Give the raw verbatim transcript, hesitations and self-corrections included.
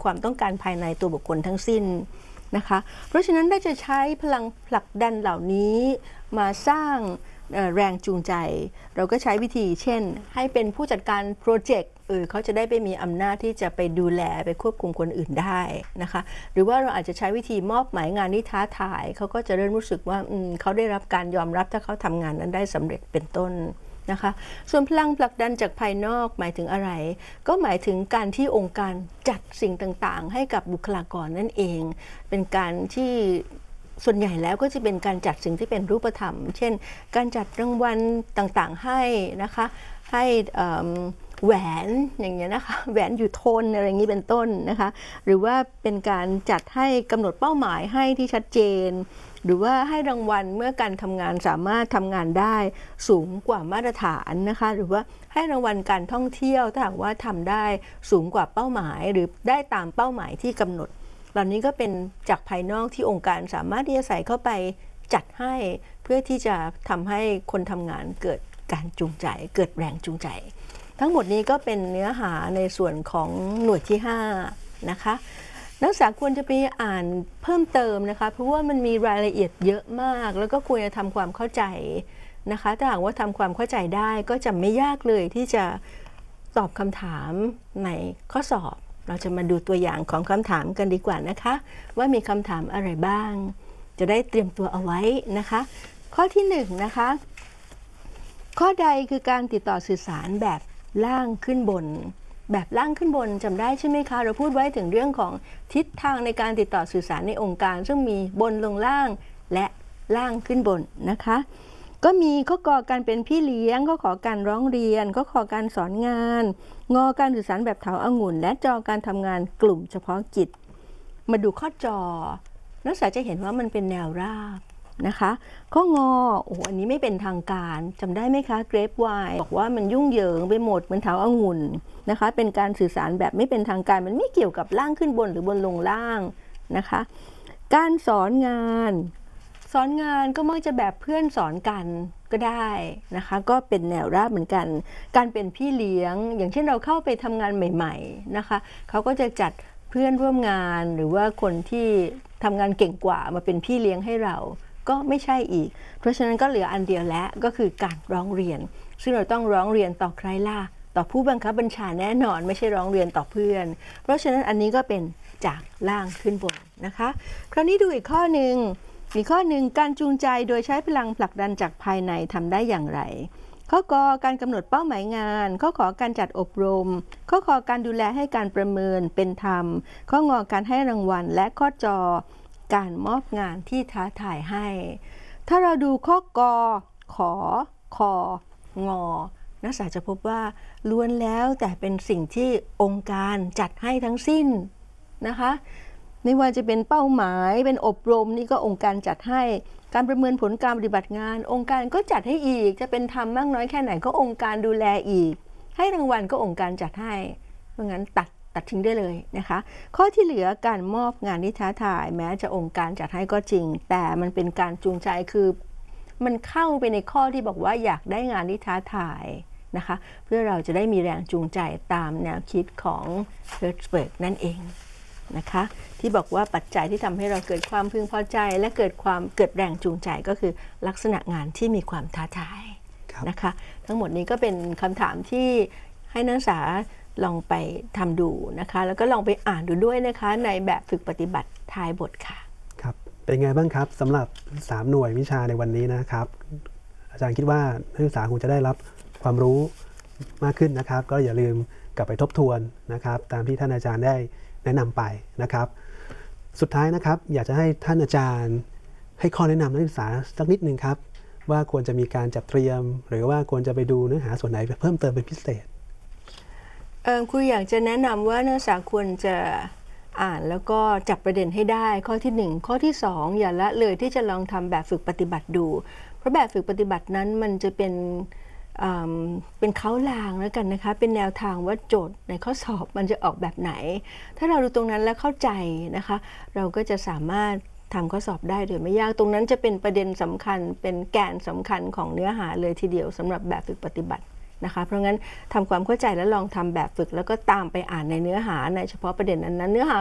ความต้องการภายในตัวบุคคลทั้งสิ้นนะคะเพราะฉะนั้นถ้าจะใช้พลังผลักดันเหล่านี้มาสร้างแรงจูงใจเราก็ใช้วิธีเช่นให้เป็นผู้จัดการโปรเจกต์เออเขาจะได้ไปมีอำนาจที่จะไปดูแลไปควบคุมคนอื่นได้นะคะหรือว่าเราอาจจะใช้วิธีมอบหมายงานที่ท้าทายเขาก็จะเริ่มรู้สึกว่าเขาได้รับการยอมรับถ้าเขาทำงานนั้นได้สำเร็จเป็นต้นนะคะส่วนพลังผลักดันจากภายนอกหมายถึงอะไรก็หมายถึงการที่องค์การจัดสิ่งต่างๆให้กับบุคลากรนั่นเองเป็นการที่ส่วนใหญ่แล้วก็จะเป็นการจัดสิ่งที่เป็นรูปธรรมเช่นการจัดรางวัลต่างๆให้นะคะให้แหวนอย่างเงี้ยนะคะแหวนอยู่ทนอะไรอย่างนี้เป็นต้นนะคะหรือว่าเป็นการจัดให้กำหนดเป้าหมายให้ที่ชัดเจนหรือว่าให้รางวัลเมื่อการทำงานสามารถทำงานได้สูงกว่ามาตรฐานนะคะหรือว่าให้รางวัลการท่องเที่ยวถ้าหากว่าทำได้สูงกว่าเป้าหมายหรือได้ตามเป้าหมายที่กำหนดเหล่านี้ก็เป็นจากภายนอกที่องค์การสามารถที่จะใส่เข้าไปจัดให้เพื่อที่จะทำให้คนทำงานเกิดการจูงใจเกิดแรงจูงใจทั้งหมดนี้ก็เป็นเนื้อหาในส่วนของหน่วยที่ห้านะคะนักศึกษาควรจะไปอ่านเพิ่มเติมนะคะเพราะว่ามันมีรายละเอียดเยอะมากแล้วก็ควรจะทำความเข้าใจนะคะถ้าหากว่าทำความเข้าใจได้ก็จะไม่ยากเลยที่จะตอบคำถามในข้อสอบเราจะมาดูตัวอย่างของคำถามกันดีกว่านะคะว่ามีคำถามอะไรบ้างจะได้เตรียมตัวเอาไว้นะคะข้อที่หนึ่งนะคะข้อใดคือการติดต่อสื่อสารแบบล่างขึ้นบนแบบล่างขึ้นบนจำได้ใช่ไหมคะเราพูดไว้ถึงเรื่องของทิศทางในการติดต่อสื่อสารในองค์การซึ่งมีบนลงล่างและล่างขึ้นบนนะคะก็มีข้อกอการเป็นพี่เลี้ยงข้อขอการร้องเรียนข้อขอการสอนงานงอการสื่อสารแบบเถาองุ่นและจอการทำงานกลุ่มเฉพาะกิจมาดูข้อจอนักศึกษาจะเห็นว่ามันเป็นแนวราบนะคะข้องอโอ้อันนี้ไม่เป็นทางการจำได้ไหมคะเกรฟไวน์บอกว่ามันยุ่งเหยิงไปหมดเหมือนเถาองุ่นนะคะเป็นการสื่อสารแบบไม่เป็นทางการมันไม่เกี่ยวกับล่างขึ้นบนหรือบนลงล่างนะคะการสอนงานสอนงานก็มักจะแบบเพื่อนสอนกันก็ได้นะคะก็เป็นแนวราบเหมือนกันการเป็นพี่เลี้ยงอย่างเช่นเราเข้าไปทำงานใหม่ๆนะคะเขาก็จะจัดเพื่อนร่วมงานหรือว่าคนที่ทำงานเก่งกว่ามาเป็นพี่เลี้ยงให้เราก็ไม่ใช่อีกเพราะฉะนั้นก็เหลืออันเดียวแล้วก็คือการร้องเรียนซึ่งเราต้องร้องเรียนต่อใครล่ะต่อผู้บังคับบัญชาแน่นอนไม่ใช่ร้องเรียนต่อเพื่อนเพราะฉะนั้นอันนี้ก็เป็นจากล่างขึ้นบนนะคะคราวนี้ดูอีกข้อหนึ่งอีกข้อหนึ่งการจูงใจโดยใช้พลังผลักดันจากภายในทำได้อย่างไรข้อกอการกำหนดเป้าหมายงานข้อขอการจัดอบรมข้อขอการดูแลให้การประเมินเป็นธรรมข้องอการให้รางวัลและข้อจอการมอบงานที่ท้าทายให้ถ้าเราดูข้อกอขอคองอนักศึกษาจะพบว่าล้วนแล้วแต่เป็นสิ่งที่องค์การจัดให้ทั้งสิ้นนะคะไม่ว่าจะเป็นเป้าหมายเป็นอบรมนี่ก็องค์การจัดให้การประเมินผลการปฏิบัติงานองค์การก็จัดให้อีกจะเป็นธรรมมากน้อยแค่ไหนก็องค์การดูแลอีกให้รางวัลก็องค์การจัดให้เพราะงั้นตัดตัดทิ้งได้เลยนะคะข้อที่เหลือการมอบงานที่ท้าทายแม้จะองค์การจัดให้ก็จริงแต่มันเป็นการจูงใจคือมันเข้าไปในข้อที่บอกว่าอยากได้งานที่ท้าทายนะคะเพื่อเราจะได้มีแรงจูงใจตามแนวคิดของเฮิร์ตซ์เบิร์กนั่นเองนะคะที่บอกว่าปัจจัยที่ทำให้เราเกิดความพึงพอใจและเกิดความเกิดแรงจูงใจก็คือลักษณะงานที่มีความท้าทายนะคะทั้งหมดนี้ก็เป็นคำถามที่ให้นักศึกษาลองไปทำดูนะคะแล้วก็ลองไปอ่านดูด้วยนะคะในแบบฝึกปฏิบัติท้ายบทค่ะครับเป็นไงบ้างครับสำหรับสามหน่วยวิชาในวันนี้นะครับอาจารย์คิดว่านักศึกษาคงจะได้รับความรู้มากขึ้นนะครับก็อย่าลืมกลับไปทบทวนนะครับตามที่ท่านอาจารย์ได้แนะนำไปนะครับสุดท้ายนะครับอยากจะให้ท่านอาจารย์ให้ข้อแนะนำนักศึกษาสักนิดนึงครับว่าควรจะมีการจัดเตรียมหรือว่าควรจะไปดูเนื้อหาส่วนไหนเพิ่มเติมเป็นพิเศษครูอยากจะแนะนำว่านักศึกษาควรจะอ่านแล้วก็จับประเด็นให้ได้ข้อที่หนึ่งข้อที่สองอย่าละเลยที่จะลองทำแบบฝึกปฏิบัติดูเพราะแบบฝึกปฏิบัตินั้นมันจะเป็นเป็นเค้าลางแล้วกันนะคะเป็นแนวทางว่าโจทย์ในข้อสอบมันจะออกแบบไหนถ้าเราดูตรงนั้นแล้วเข้าใจนะคะเราก็จะสามารถทำข้อสอบได้โดยไม่ยากตรงนั้นจะเป็นประเด็นสำคัญเป็นแกนสำคัญของเนื้อหาเลยทีเดียวสำหรับแบบฝึกปฏิบัตินะคะเพราะงั้นทำความเข้าใจแล้วลองทำแบบฝึกแล้วก็ตามไปอ่านในเนื้อหาในเฉพาะประเด็นนั้นๆเนื้อหา